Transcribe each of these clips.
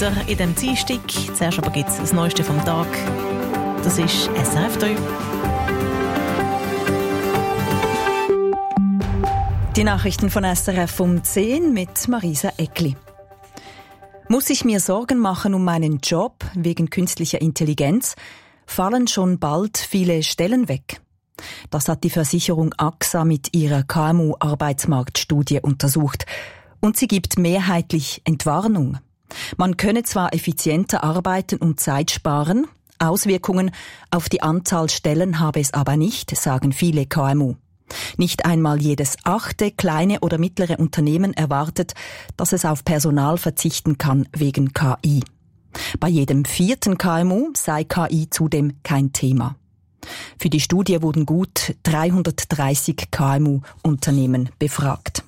weiter in diesem Dienstag. Zuerst aber gibt es das Neueste vom Tag. Das ist SRF 3. Die Nachrichten von SRF um 10 mit Marisa Eckli. Muss ich mir Sorgen machen um meinen Job wegen künstlicher Intelligenz? Fallen schon bald viele Stellen weg? Das hat die Versicherung AXA mit ihrer KMU-Arbeitsmarktstudie untersucht. Und sie gibt mehrheitlich Entwarnung. Man könne zwar effizienter arbeiten und Zeit sparen, Auswirkungen auf die Anzahl Stellen habe es aber nicht, sagen viele KMU. Nicht einmal jedes 8. kleine oder mittlere Unternehmen erwartet, dass es auf Personal verzichten kann wegen KI. Bei jedem 4. KMU sei KI zudem kein Thema. Für die Studie wurden gut 330 KMU-Unternehmen befragt.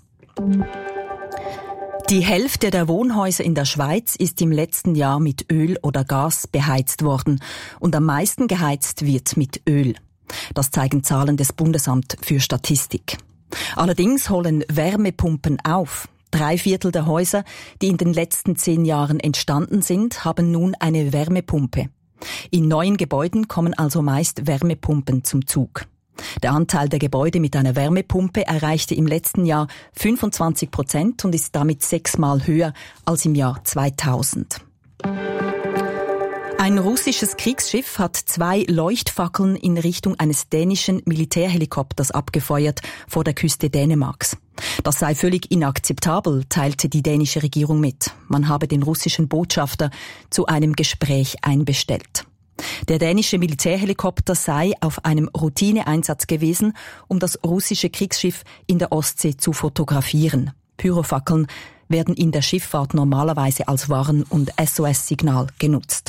Die Hälfte der Wohnhäuser in der Schweiz ist im letzten Jahr mit Öl oder Gas beheizt worden und am meisten geheizt wird mit Öl. Das zeigen Zahlen des Bundesamt für Statistik. Allerdings holen Wärmepumpen auf. 3/4 der Häuser, die in den letzten 10 Jahren entstanden sind, haben nun eine Wärmepumpe. In neuen Gebäuden kommen also meist Wärmepumpen zum Zug. Der Anteil der Gebäude mit einer Wärmepumpe erreichte im letzten Jahr 25% und ist damit 6-mal höher als im Jahr 2000. Ein russisches Kriegsschiff hat 2 Leuchtfackeln in Richtung eines dänischen Militärhelikopters abgefeuert vor der Küste Dänemarks. Das sei völlig inakzeptabel, teilte die dänische Regierung mit. Man habe den russischen Botschafter zu einem Gespräch einbestellt. Der dänische Militärhelikopter sei auf einem Routineeinsatz gewesen, um das russische Kriegsschiff in der Ostsee zu fotografieren. Pyrofackeln werden in der Schifffahrt normalerweise als Warn- und SOS-Signal genutzt.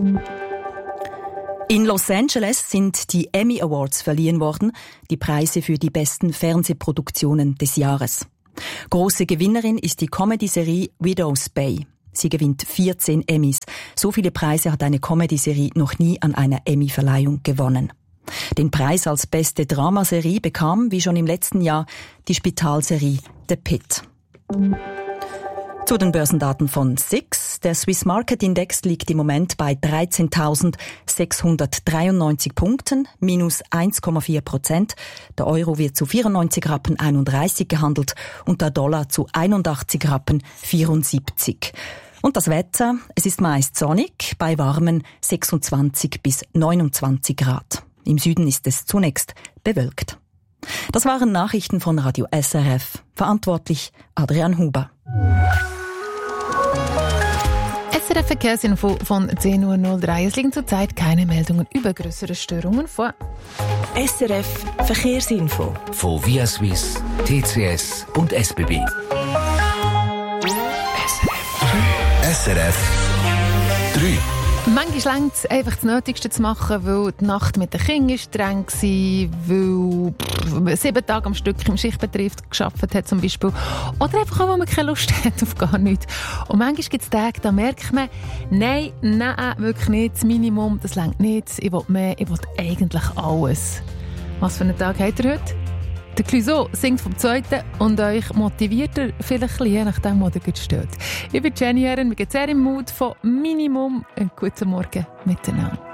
In Los Angeles sind die Emmy Awards verliehen worden, die Preise für die besten Fernsehproduktionen des Jahres. Große Gewinnerin ist die Comedy-Serie Widow's Bay. Sie gewinnt 14 Emmys. So viele Preise hat eine Comedy-Serie noch nie an einer Emmy-Verleihung gewonnen. Den Preis als beste Dramaserie bekam, wie schon im letzten Jahr, die Spitalserie The Pitt. Zu den Börsendaten von SIX. Der Swiss Market Index liegt im Moment bei 13.693 Punkten, minus 1,4%. Der Euro wird zu 94,31 Rappen gehandelt und der Dollar zu 81,74 Rappen. Und das Wetter, es ist meist sonnig, bei warmen 26 bis 29 Grad. Im Süden ist es zunächst bewölkt. Das waren Nachrichten von Radio SRF. Verantwortlich Adrian Huber. SRF Verkehrsinfo von 10.03 Uhr. Es liegen zurzeit keine Meldungen über größere Störungen vor. SRF Verkehrsinfo von Via Suisse, TCS und SBB. SRF 3. Manchmal reicht es einfach das Nötigste zu machen, weil die Nacht mit den Kindern streng war, weil 7 Tage am Stück im Schichtbetrieb gearbeitet hat zum Beispiel. Oder einfach auch, weil man keine Lust hat auf gar nichts. Und manchmal gibt es Tage, da merkt man, nein, wirklich nicht, das Minimum, das reicht nicht, ich will mehr, ich will eigentlich alles. Was für einen Tag habt ihr heute? Der Clouseau singt vom 2. und euch motiviert er vielleicht ein bisschen, je nachdem, wo ihr steht. Ich bin Jenny Herren, wir gehen sehr im Mut von Minimum. Einen guten Morgen miteinander.